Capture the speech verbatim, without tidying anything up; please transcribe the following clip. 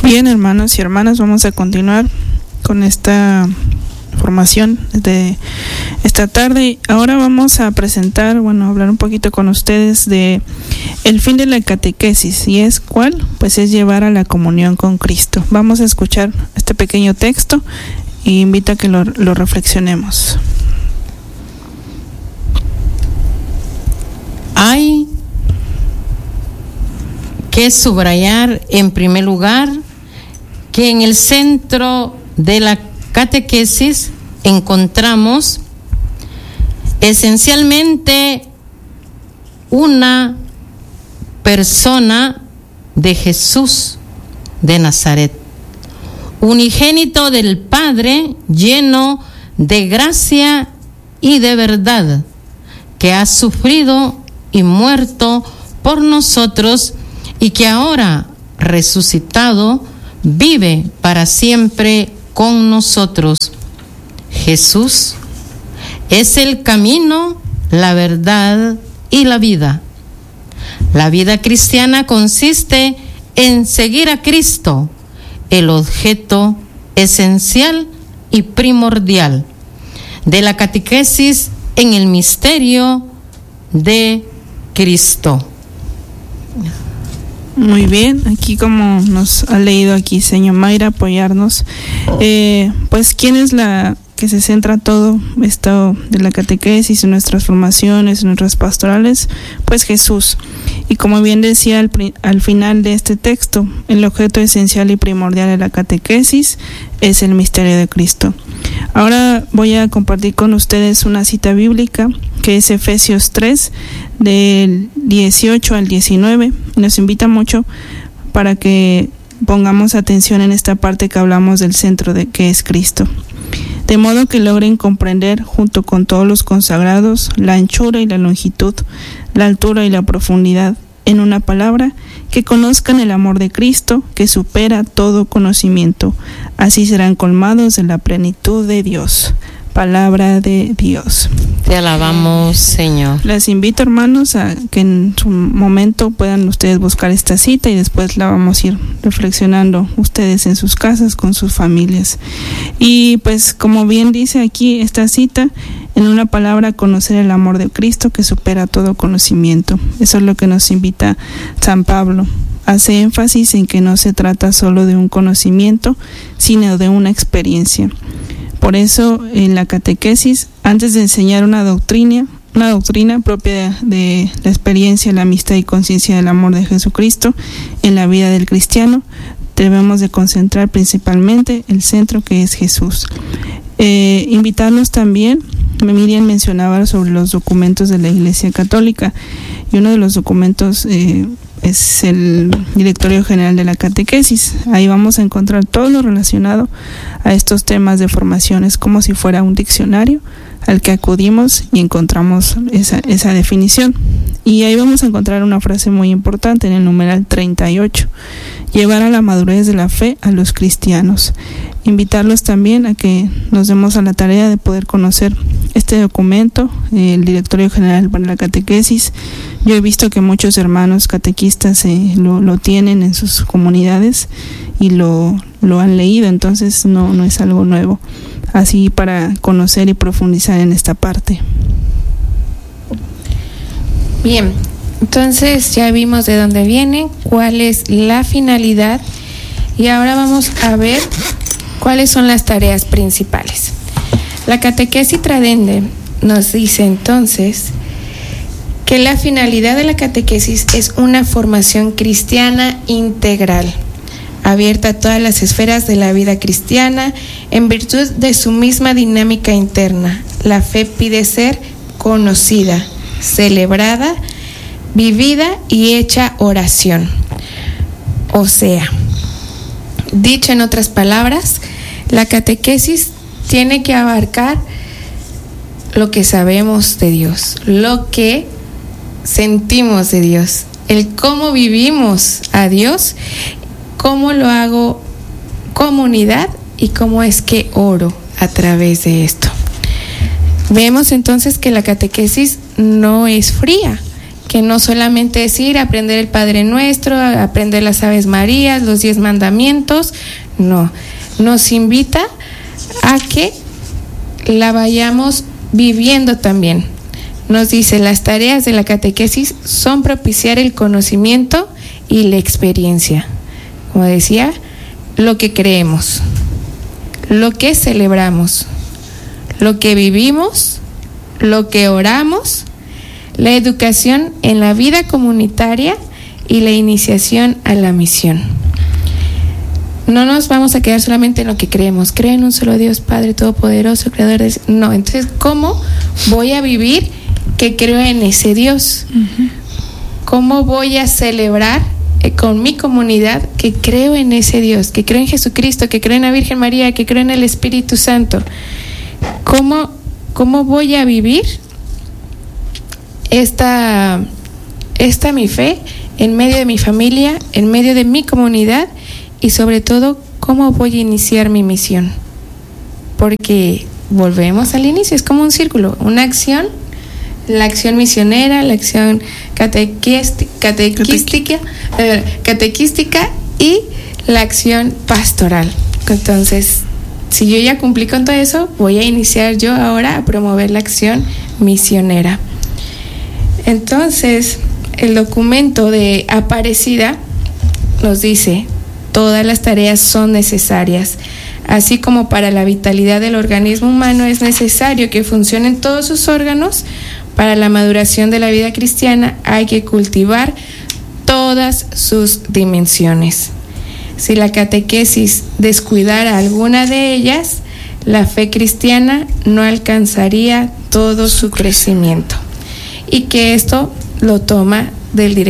Bien, hermanos y hermanas, vamos a continuar con esta formación de esta tarde. Ahora vamos a presentar, bueno, hablar un poquito con ustedes de el fin de la catequesis. ¿Y es cuál? Pues es llevar a la comunión con Cristo. Vamos a escuchar este pequeño texto y invito a que lo, lo reflexionemos. Hay que subrayar en primer lugar que en el centro de la catequesis encontramos esencialmente una persona de Jesús de Nazaret, unigénito del Padre, lleno de gracia y de verdad, que ha sufrido y muerto por nosotros y que ahora, resucitado, vive para siempre con nosotros. Jesús es el camino, la verdad y la vida. La vida cristiana consiste en seguir a Cristo, el objeto esencial y primordial de la catequesis en el misterio de Cristo. Muy bien, aquí como nos ha leído aquí señor Mayra, apoyarnos, eh, pues quién es la que se centra todo esto de la catequesis, en nuestras formaciones, en nuestras pastorales, pues Jesús. Y como bien decía al, al final de este texto, el objeto esencial y primordial de la catequesis es el misterio de Cristo. Ahora voy a compartir con ustedes una cita bíblica que es Efesios tres, del dieciocho al diecinueve. Nos invita mucho para que pongamos atención en esta parte que hablamos del centro de que es Cristo. De modo que logren comprender junto con todos los consagrados la anchura y la longitud, la altura y la profundidad, en una palabra, que conozcan el amor de Cristo que supera todo conocimiento. Así serán colmados de la plenitud de Dios. Palabra de Dios. Te alabamos, Señor. Les invito, hermanos, a que en su momento puedan ustedes buscar esta cita y después la vamos a ir reflexionando ustedes en sus casas con sus familias. Y pues como bien dice aquí esta cita, en una palabra, conocer el amor de Cristo que supera todo conocimiento. Eso es lo que nos invita San Pablo. Hace énfasis en que no se trata solo de un conocimiento, sino de una experiencia. Por eso, en la catequesis, antes de enseñar una doctrina, una doctrina propia de la experiencia, la amistad y conciencia del amor de Jesucristo en la vida del cristiano, debemos de concentrar principalmente el centro que es Jesús. Eh, invitarnos también, Miriam mencionaba sobre los documentos de la Iglesia Católica, y uno de los documentos eh, es el Directorio General de la Catequesis. Ahí vamos a encontrar todo lo relacionado a estos temas de formación. Es como si fuera un diccionario al que acudimos y encontramos esa, esa definición. Y ahí vamos a encontrar una frase muy importante en el numeral treinta y ocho. Llevar a la madurez de la fe a los cristianos. Invitarlos también a que nos demos a la tarea de poder conocer este documento, el Directorio General para la Catequesis. Yo he visto que muchos hermanos catequistas eh, lo, lo tienen en sus comunidades y lo, lo han leído, entonces no, no es algo nuevo. Así para conocer y profundizar en esta parte. Bien, entonces ya vimos de dónde viene, cuál es la finalidad y ahora vamos a ver cuáles son las tareas principales. La catequesis Tradendae nos dice entonces que la finalidad de la catequesis es una formación cristiana integral, abierta a todas las esferas de la vida cristiana en virtud de su misma dinámica interna. La fe pide ser conocida, celebrada, vivida y hecha oración. O sea, dicho en otras palabras, la catequesis tiene que abarcar lo que sabemos de Dios, lo que sentimos de Dios, el cómo vivimos a Dios, cómo lo hago comunidad y cómo es que oro a través de esto. Vemos entonces que la catequesis no es fría, que no solamente es ir a aprender el Padre Nuestro, a aprender las Aves Marías, los diez mandamientos, no, nos invita a que la vayamos viviendo también. Nos dice, las tareas de la catequesis son propiciar el conocimiento y la experiencia. Como decía, lo que creemos, lo que celebramos, lo que vivimos, lo que oramos, la educación en la vida comunitaria y la iniciación a la misión. No nos vamos a quedar solamente en lo que creemos. Creo en un solo Dios, Padre Todopoderoso, Creador de... No, entonces, ¿cómo voy a vivir que creo en ese Dios? Uh-huh. ¿Cómo voy a celebrar eh, con mi comunidad que creo en ese Dios, que creo en Jesucristo, que creo en la Virgen María, que creo en el Espíritu Santo? ¿Cómo, cómo voy a vivir esta, esta mi fe en medio de mi familia, en medio de mi comunidad? Y sobre todo, ¿cómo voy a iniciar mi misión? Porque volvemos al inicio, es como un círculo, una acción, la acción misionera, la acción catequística, catequística, eh, catequística y la acción pastoral. Entonces, si yo ya cumplí con todo eso, voy a iniciar yo ahora a promover la acción misionera. Entonces, el documento de Aparecida nos dice: todas las tareas son necesarias, así como para la vitalidad del organismo humano es necesario que funcionen todos sus órganos. Para la maduración de la vida cristiana hay que cultivar todas sus dimensiones. Si la catequesis descuidara alguna de ellas, la fe cristiana no alcanzaría todo su crecimiento. Y que esto lo toma del director